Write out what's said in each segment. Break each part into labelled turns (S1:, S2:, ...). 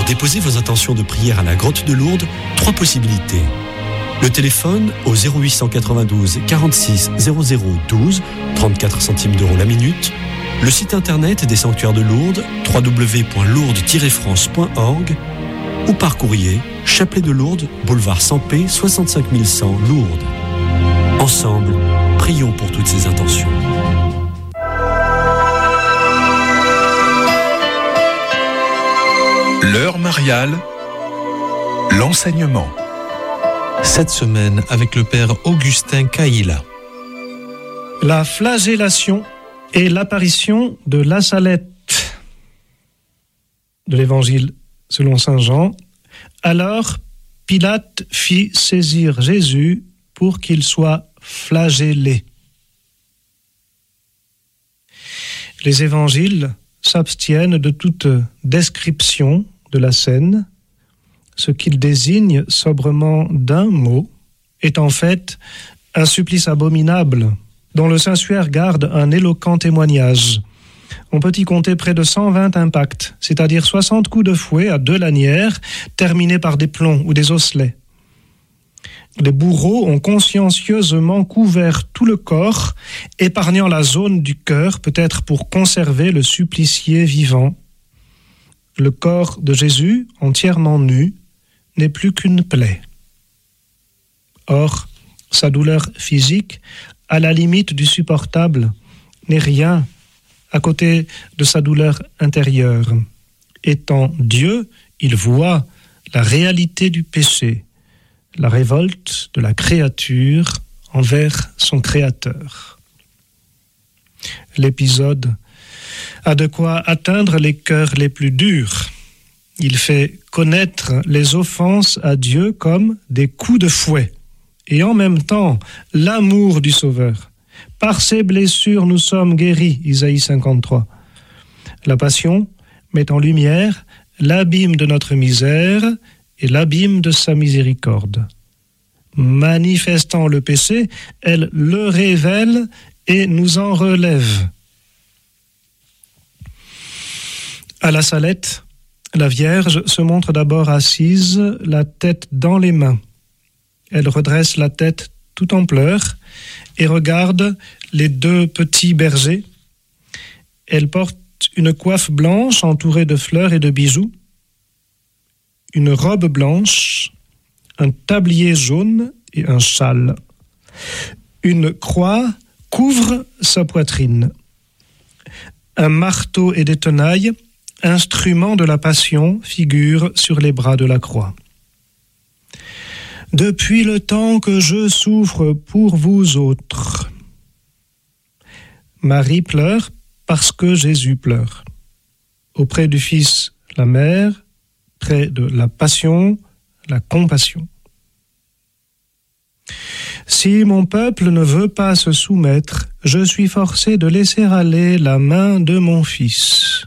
S1: déposer vos intentions de prière à la Grotte de Lourdes, 3 possibilités. Le téléphone au 0892 46 00 12, 34 centimes d'euros la minute. Le site internet des sanctuaires de Lourdes, www.lourdes-france.org, ou par courrier, Chapelet de Lourdes, boulevard Sampé, 65 100 Lourdes. Ensemble, prions pour toutes ces intentions.
S2: L'heure mariale, l'enseignement.
S3: Cette semaine, avec le père Augustin Caïla.
S4: La flagellation et l'apparition de la Salette. De l'Évangile selon saint Jean. Alors, Pilate fit saisir Jésus pour qu'il soit flagellé. Les évangiles s'abstiennent de toute description de la scène. Ce qu'ils désignent sobrement d'un mot est en fait un supplice abominable dont le Saint-Suaire garde un éloquent témoignage. On peut y compter près de 120 impacts, c'est-à-dire 60 coups de fouet à 2 lanières terminés par des plombs ou des osselets. Les bourreaux ont consciencieusement couvert tout le corps, épargnant la zone du cœur, peut-être pour conserver le supplicié vivant. Le corps de Jésus, entièrement nu, n'est plus qu'une plaie. Or, sa douleur physique, à la limite du supportable, n'est rien à côté de sa douleur intérieure. Étant Dieu, il voit la réalité du péché, la révolte de la créature envers son Créateur. L'épisode a de quoi atteindre les cœurs les plus durs. Il fait connaître les offenses à Dieu comme des coups de fouet, et en même temps l'amour du Sauveur. Par ses blessures, nous sommes guéris, Isaïe 53. La Passion met en lumière l'abîme de notre misère et l'abîme de sa miséricorde. Manifestant le péché, elle le révèle et nous en relève. À la Salette, la Vierge se montre d'abord assise, la tête dans les mains. Elle redresse la tête tout en pleurs et regarde les 2 petits bergers. Elle porte une coiffe blanche entourée de fleurs et de bijoux, une robe blanche, un tablier jaune et un châle. Une croix couvre sa poitrine. Un marteau et des tenailles, instruments de la Passion, figurent sur les bras de la croix. Depuis le temps que je souffre pour vous autres. Marie pleure parce que Jésus pleure. Auprès du Fils, la Mère, près de la Passion, la compassion. Si mon peuple ne veut pas se soumettre, je suis forcé de laisser aller la main de mon Fils.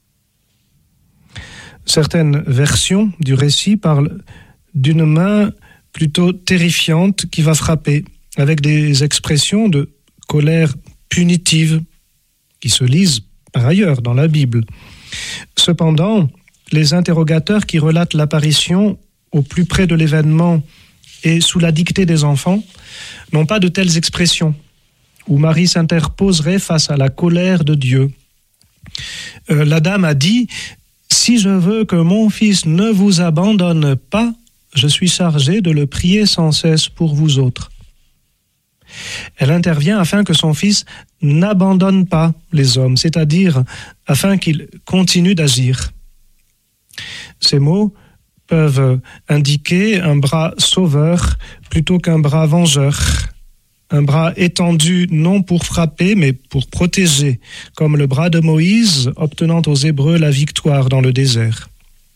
S4: Certaines versions du récit parlent d'une main plutôt terrifiante qui va frapper, avec des expressions de colère punitive qui se lisent par ailleurs dans la Bible. Cependant, les interrogateurs qui relatent l'apparition au plus près de l'événement et sous la dictée des enfants n'ont pas de telles expressions, où Marie s'interposerait face à la colère de Dieu. La dame a dit « Si je veux que mon fils ne vous abandonne pas, je suis chargée de le prier sans cesse pour vous autres. » Elle intervient afin que son fils n'abandonne pas les hommes, c'est-à-dire afin qu'il continue d'agir. Ces mots peuvent indiquer un bras sauveur plutôt qu'un bras vengeur, un bras étendu non pour frapper mais pour protéger, comme le bras de Moïse obtenant aux Hébreux la victoire dans le désert.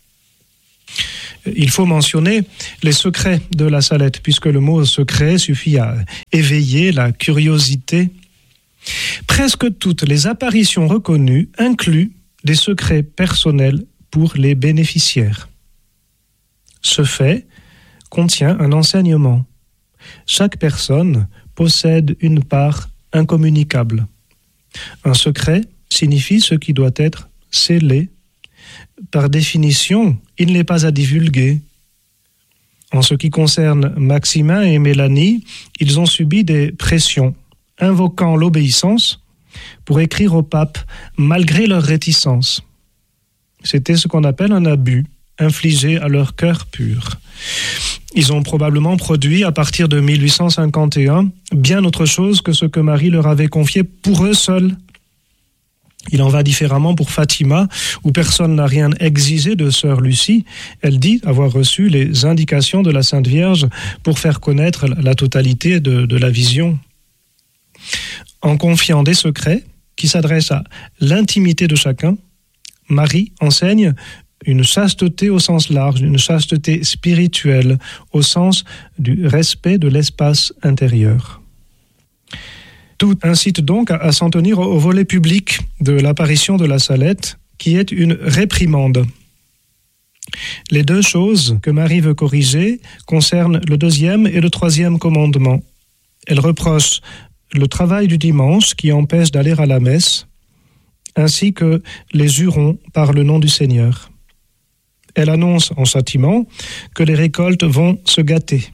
S4: Il faut mentionner les secrets de la Salette, puisque le mot secret suffit à éveiller la curiosité. Presque toutes les apparitions reconnues incluent des secrets personnels pour les bénéficiaires. Ce fait contient un enseignement. Chaque personne possède une part incommunicable. Un secret signifie ce qui doit être scellé par définition, il n'est pas à divulguer. En ce qui concerne Maximin et Mélanie, ils ont subi des pressions, invoquant l'obéissance pour écrire au pape, malgré leur réticence. C'était ce qu'on appelle un abus, infligé à leur cœur pur. Ils ont probablement produit, à partir de 1851, bien autre chose que ce que Marie leur avait confié pour eux seuls. Il en va différemment pour Fatima, où personne n'a rien exigé de sœur Lucie. Elle dit avoir reçu les indications de la Sainte Vierge pour faire connaître la totalité de la vision. En confiant des secrets qui s'adressent à l'intimité de chacun, Marie enseigne une chasteté au sens large, une chasteté spirituelle au sens du respect de l'espace intérieur. Tout incite donc à s'en tenir au volet public de l'apparition de la Salette, qui est une réprimande. Les deux choses que Marie veut corriger concernent le 2e et le 3e commandement. Elle reproche le travail du dimanche qui empêche d'aller à la messe, ainsi que les jurons par le nom du Seigneur. Elle annonce en châtiment que les récoltes vont se gâter.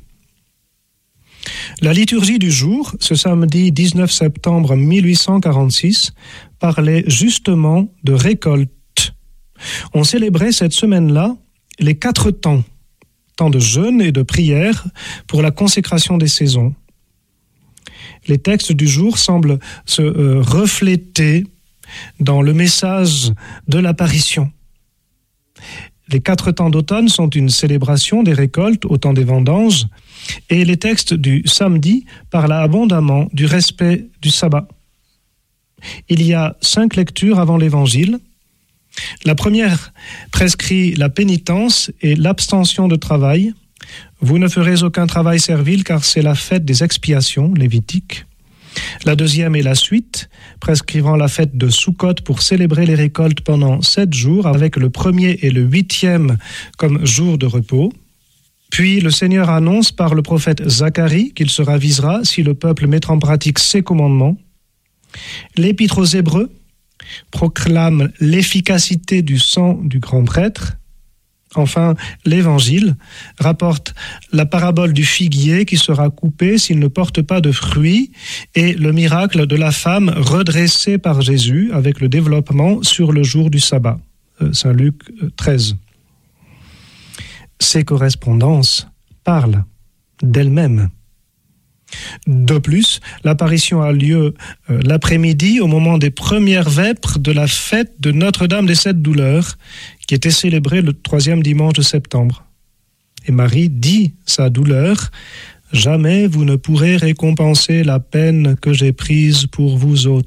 S4: La liturgie du jour, ce samedi 19 septembre 1846, parlait justement de récolte. On célébrait cette semaine-là les 4 temps, temps de jeûne et de prière pour la consécration des saisons. Les textes du jour semblent se refléter dans le message de l'apparition. Les 4 temps d'automne sont une célébration des récoltes au temps des vendanges, et les textes du samedi parlent abondamment du respect du sabbat. Il y a 5 lectures avant l'évangile. La première prescrit la pénitence et l'abstention de travail. Vous ne ferez aucun travail servile car c'est la fête des expiations, Lévitique. La deuxième est la suite, prescrivant la fête de Soukhot pour célébrer les récoltes pendant 7 jours, avec le 1er et le 8e comme jour de repos. Puis le Seigneur annonce par le prophète Zacharie qu'il se ravisera si le peuple met en pratique ses commandements. L'Épître aux Hébreux proclame l'efficacité du sang du grand prêtre. Enfin, l'Évangile rapporte la parabole du figuier qui sera coupé s'il ne porte pas de fruits et le miracle de la femme redressée par Jésus avec le développement sur le jour du sabbat. Saint Luc 13. Ces correspondances parlent d'elles-mêmes. De plus, l'apparition a lieu l'après-midi au moment des premières vêpres de la fête de Notre-Dame des 7 douleurs qui était célébrée le 3e dimanche de septembre. Et Marie dit sa douleur « Jamais vous ne pourrez récompenser la peine que j'ai prise pour vous autres. »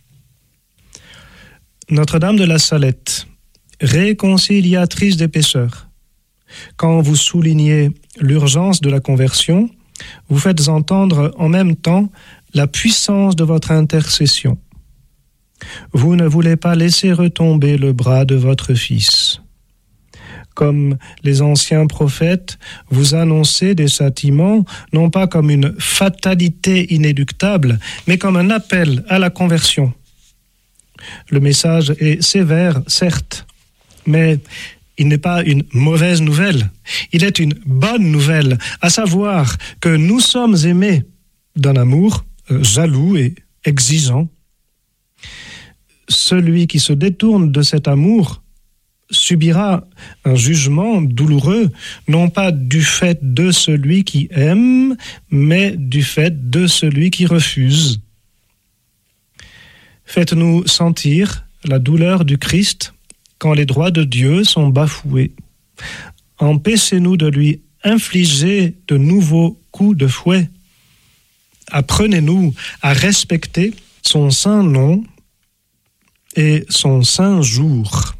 S4: Notre-Dame de la Salette, réconciliatrice des pécheurs, quand vous soulignez l'urgence de la conversion, vous faites entendre en même temps la puissance de votre intercession. Vous ne voulez pas laisser retomber le bras de votre Fils. Comme les anciens prophètes, vous annoncez des châtiments, non pas comme une fatalité inéluctable, mais comme un appel à la conversion. Le message est sévère, certes, mais il n'est pas une mauvaise nouvelle. Il est une bonne nouvelle, à savoir que nous sommes aimés d'un amour jaloux et exigeant. Celui qui se détourne de cet amour subira un jugement douloureux, non pas du fait de celui qui aime, mais du fait de celui qui refuse. Faites-nous sentir la douleur du Christ quand les droits de Dieu sont bafoués. Empêchez-nous de lui infliger de nouveaux coups de fouet. Apprenez-nous à respecter son saint nom et son saint jour.